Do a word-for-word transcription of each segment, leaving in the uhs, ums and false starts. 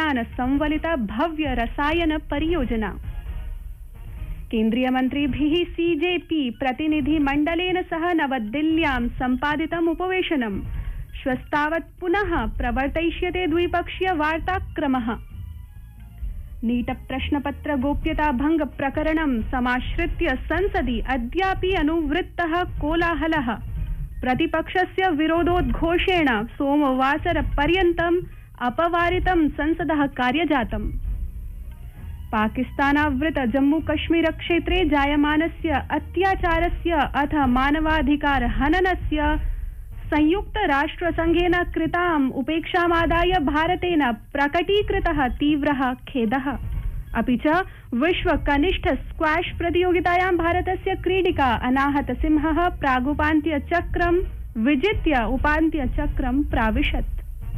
विज्ञान संवलित भव्य रसायन परियोजना। केन्द्रीय मन्त्रिभिः सीजेपी प्रतिनिधिमण्डलेन सह नवदिल्ल्यां सम्पादितम् उपवेशनम्। श्वस्तावत् पुनः प्रवर्तयिष्यते द्विपक्षीय वार्ताक्रमः। नीट प्रश्नपत्र गोप्यता भंग प्रकरणं समाश्रित्य संसदि अद्यापि अनुवृत्तः कोलाहलः। प्रतिपक्षस्य विरोधोद्घोषेण सोमवासरपर्यन्तम् अपवारितं संसदः कार्यजातम्। पाकिस्तानावृत जम्मूकश्मीर क्षेत्रे जायमानस्य अत्याचारस्य अथ मानवाधिकार हननस्य संयुक्त राष्ट्रसंघेन कृताम् उपेक्षामादाय भारतेन प्रकटीकृतः तीव्रः खेदः। अपि च विश्व कनिष्ठ स्क्वाश प्रतियोगितायां भारतस्य क्रीडिका अनाहत सिंहः प्रागुपान्त्यचक्रं विजित्य उपान्त्यचक्रं प्राविशत्।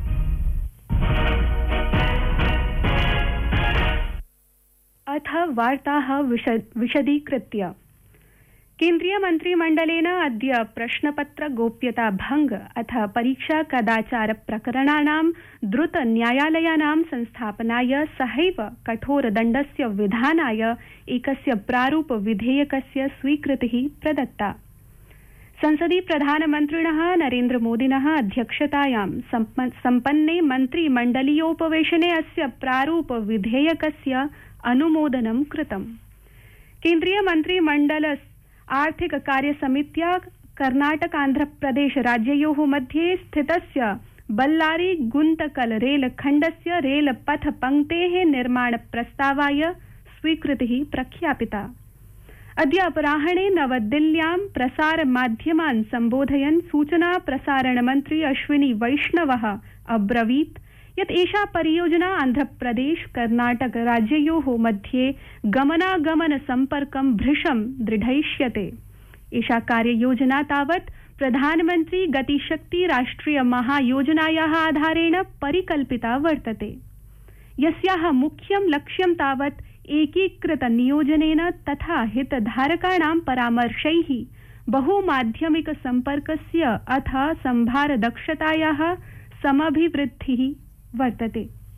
अथ वार्ताः विशदीकृत्य। केन्द्रीय मन्त्रिमण्डलेन अद्य प्रश्नपत्र गोप्यता भंग अथ परीक्षा कदाचार प्रकरणानां द्रुत न्यायालयानां संस्थापनाय सहैव कठोरदण्डस्य विधानाय एकस्य प्रारूप विधेयकस्य स्वीकृतिः प्रदत्ता। संसदि प्रधानमन्त्रिणः नरेन्द्र मोदिनः अध्यक्षतायां सम्पन्ने मन्त्रिमण्डलीयोपवेशने अस्य प्रारूप विधेयकस्य अनुमोदनं कृतम्। केन्द्रीय मन्त्रिमण्डल आर्थिक कार्यसमित्या कर्णाटकान्ध्रप्रदेश राज्ययोः मध्ये स्थितस्य बल्लारी गुन्तकल रेलखण्डस्य रेलपथ पंक्तेः निर्माण प्रस्तावाय स्वीकृतिः प्रख्यापिता। अद्य अपराह्णे नवदिल्ल्यां प्रसार माध्यमान् सम्बोधयन् सूचना प्रसारण मन्त्री अश्विनी वैष्णवः अब्रवीत् यत् एषा परियोजना आन्ध्रप्रदेश कर्णाटक राज्ययोः मध्ये गमनागमन सम्पर्कं भृशं दृढयिष्यते। एषा कार्ययोजना तावत् प्रधानमन्त्री गतिशक्ति राष्ट्रिय महायोजनायाः आधारेण परिकल्पिता वर्तते, यस्याः मुख्यं लक्ष्यं तावत् एकीकृत नियोजनेन तथा हितधारकाणां परामर्शैः बहुमाध्यमिक सम्पर्कस्य अथ सम्भारदक्षतायाः समभिवृद्धिः वर्तते।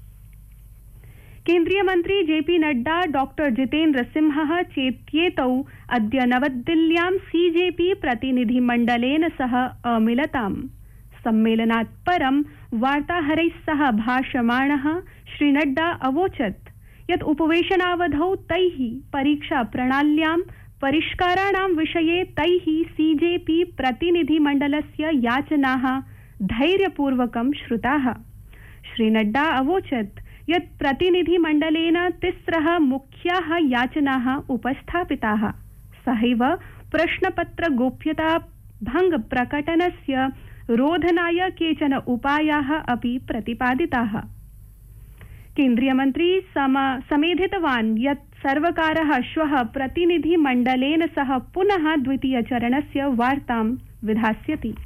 केन्द्रीय मन्त्री जेपी नड्डा डॉक्टर जितेन्द्र सिंहः चेत्येतौ अद्य नवदिल्ल्यां सीजेपी प्रतिनिधिमण्डलेन सह अमिलताम्। सम्मेलनात् परं वार्ताहरैः सह भाषमाणः श्री नड्डा अवोचत् यत् उपवेशनावधौ तैः परीक्षा प्रणाल्यां परिष्काराणां विषये तैः सीजेपी प्रतिनिधिमण्डलस्य याचनाः धैर्यपूर्वकं श्रुताः। श्री नड्डा अवोचत् यत् प्रतिनिधिमण्डलेन तिस्रः मुख्याः याचनाः उपस्थापिताः। सहैव प्रश्नपत्र गोप्यता भंग प्रकटनस्य रोधनाय केचन उपायाः अपि प्रतिपादिताः। केन्द्रीय मन्त्री समेधितवान् यत् सर्वकारः श्वः प्रतिनिधिमण्डलेन सह पुनः द्वितीयचरणस्य वार्तां विधास्यति।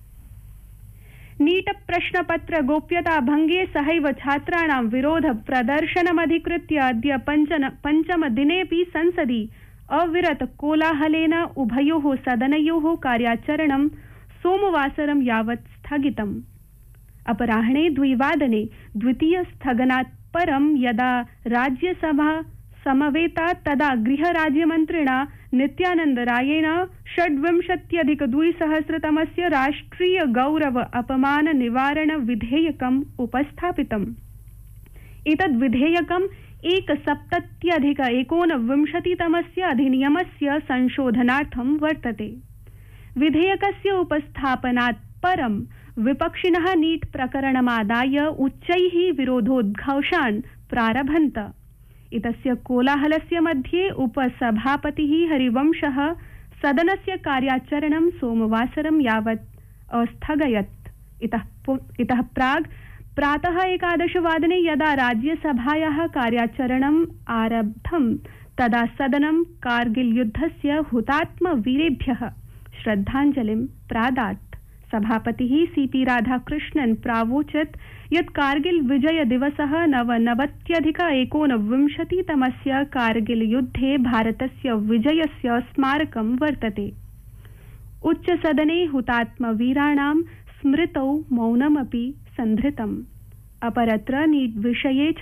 नीट प्रश्नपत्र गोप्यता भंगे सहैव छात्राणां विरोध प्रदर्शनमधिकृत्य अद्य पंचम दिनेपि संसदि अविरत कोलाहलेन उभयोः सदनयोः कार्याचरणं सोमवासरं यावत् स्थगितम्। अपराह्णे द्विवादने द्वितीय स्थगनात् परं यदा राज्यसभा समवेता तदा गृहराज्यमन्त्रिणा नित्यानंद रायेण षड्विंशत्यधिक द्विसहस्रतमस्य राष्ट्रिय गौरव अपमान निवारण विधेयकम् उपस्थापितम्। एतद् विधेयकम् एकसप्तत्यधिक एकोनविंशतितमस्य अधिनियमस्य संशोधनार्थं वर्तते। विधेयकस्य उपस्थापनात् परं विपक्षिणः नीट प्रकरणमादाय उच्चैः विरोधोद्घोषान् प्रारभन्त। एतस्य कोलाहलस्य मध्ये उपसभापतिः हरिवंशः सदनस्य कार्याचरणं सोमवासरं यावत् अस्थगयत्। इतः प्राग् प्रातः एकादशवादने यदा राज्यसभायाः कार्याचरणम् आरब्धं तदा सदनं कारगिल युद्धस्य हुतात्मवीरेभ्यः श्रद्धाञ्जलिं प्रादात्। सभापतिः सीपी राधाकृष्णन् प्रावोचत् यत् कारगिल विजय दिवसः नवनवत्यधिक एकोनविंशतितमस्य कारगिल युद्धे भारतस्य विजयस्य स्मारकं वर्तते। उच्चसदने हुतात्मवीराणां स्मृतौ मौनमपि सन्धृतम्। अपरत्र नीट विषये